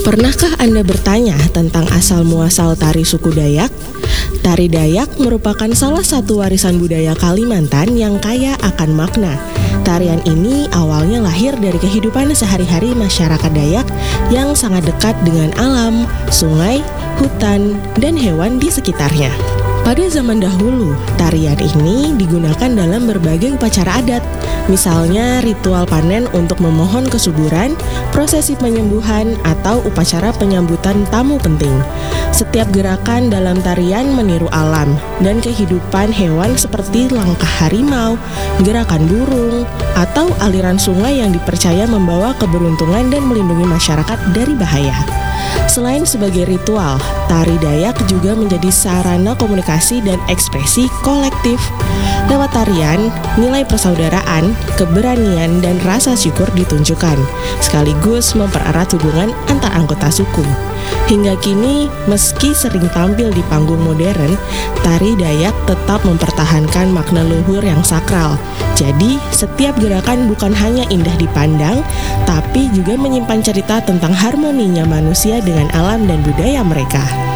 Pernahkah Anda bertanya tentang asal-muasal tari suku Dayak? Tari Dayak merupakan salah satu warisan budaya Kalimantan yang kaya akan makna. Tarian ini awalnya lahir dari kehidupan sehari-hari masyarakat Dayak yang sangat dekat dengan alam, sungai, hutan, dan hewan di sekitarnya. Pada zaman dahulu, tarian ini digunakan dalam berbagai upacara adat, misalnya ritual panen untuk memohon kesuburan, prosesi penyembuhan, atau upacara penyambutan tamu penting. Setiap gerakan dalam tarian meniru alam dan kehidupan hewan seperti langkah harimau, gerakan burung, atau aliran sungai yang dipercaya membawa keberuntungan dan melindungi masyarakat dari bahaya. Selain sebagai ritual, tari Dayak juga menjadi sarana komunikasi dan ekspresi kolektif. Lewat tarian, nilai persaudaraan, keberanian, dan rasa syukur ditunjukkan, sekaligus mempererat hubungan antar anggota suku. Hingga kini, meski sering tampil di panggung modern, tari Dayak tetap mempertahankan makna luhur yang sakral. Jadi, setiap gerakan bukan hanya indah dipandang, tapi juga menyimpan cerita tentang harmoninya manusia dengan alam dan budaya mereka.